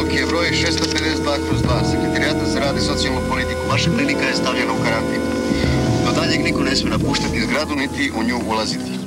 odluke broj 652/2 Sekretarijata za rad i socijalnu politiku. Vaša klinika je stavljena u karantin. Do daljeg niko ne smije napuštati zgradu niti u nju ulaziti.